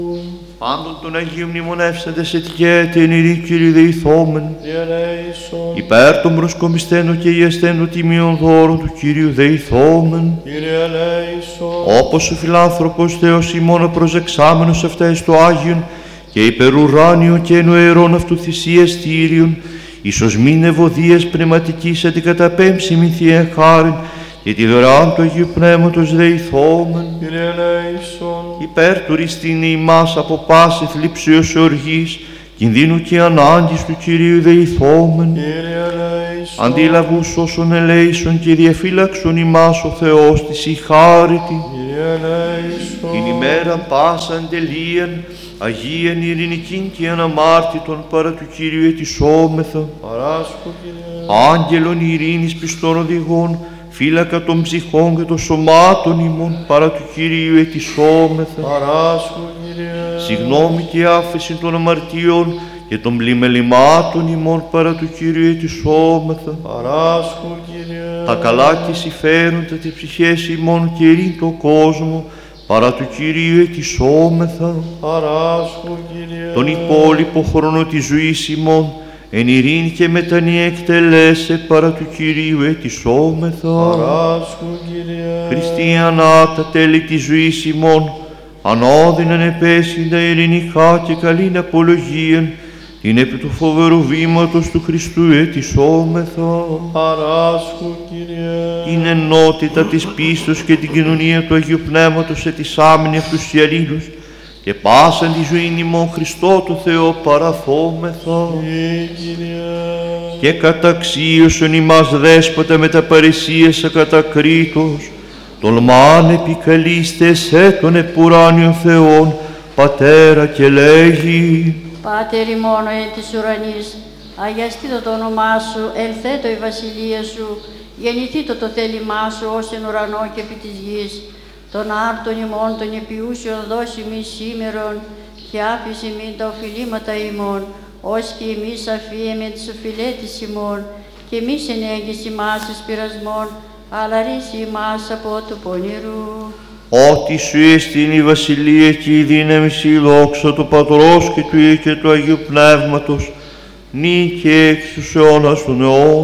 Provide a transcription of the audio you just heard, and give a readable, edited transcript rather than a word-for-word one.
Πάντων των Αγίων μνημονεύσαντες ετικέ την ειρή Κύριε δεηθόμεν. Υπέρ των προσκομιστένων και ιεστένων τιμίων δώρων του Κύριου δεηθόμεν. Όπως ο φιλάνθρωπος Θεός ημών προσεξάμενος αυτές το Άγιον και υπερουράνιο και εννοερών αυτού θυσιαστήριον, ίσως μην ευωδίες πνευματικής αντικαταπέμψιμη Θεία χάριν και τη δωρεάν του Αγίου Πνεύματος δεηθόμεν. Υπέρ του ρηστίνη ημάς από πάση θλίψεως οργής, κινδύνου και ανάγκης του Κυρίου δεηθόμεν. Αντίλαβους όσων ελέησον και διαφύλαξον ημάς ο Θεός της η χάριτη. Την ημέραν πάσαν τελείαν, Αγίαν ειρηνικήν και αναμάρτητον παρά του Κυρίου ετισόμεθα. Άγγελον ειρήνης πιστών οδηγών, φύλακα των ψυχών και των σωμάτων ημών παρά του Κυρίου ετισόμεθα. Συγγνώμη και άφεση των αμαρτιών και των πλημελημάτων ημών παρά του Κυρίου ετισόμεθα. Τα καλά και συμφέροντα τις ψυχές ημών και ειρήν το κόσμο παρά του Κυρίου ετισόμεθα. Τον υπόλοιπο χρόνο της ζωής ημών εν ειρήνη και μετανία εκτελέσε παρά του Κυρίου ετισόμεθα. Χριστιανά τα τέλη της ζωής ημών, ανώδυναν επέσυντα ειρηνικά και καλήν απολογίαν, την επί του φοβερού βήματος του Χριστού ετισόμεθα. Την ενότητα της πίστος και την κοινωνία του Αγίου Πνεύματος ετισάμενη αυτούς οι αλλήλους, και πάσαν τη ζωή ημών Χριστό το Θεό παραθόμεθα. Και καταξίωσον ημάς δέσποτα με τα παρησίες ακατακρίτως, τολμάν επικαλείστε σε τον επουράνιον Θεόν, Πατέρα, και λέγει: Πάτερ ημών εν της ουρανής, αγιαστήτω το όνομά σου, ελθέτω η βασιλεία σου, γεννηθήτω το θέλημά σου ως εν ουρανό και επί της γης. Τον άρτον ημών των επιούσιων δώσει μη σήμερον, και άφησε μην τα οφειλήματα ημών, ως και εμείς αφίεμε τις οφειλέτης ημών, και μη ενέγγις ημάς εις πειρασμών, αλλά ρίση ημάς από του πονηρού. Ότι σου εστίν η βασιλεία και η δύναμη η δόξα του Πατρός και του Υιού και του Αγίου Πνεύματος, νυν και εξ τους αιώνας των αιώνων.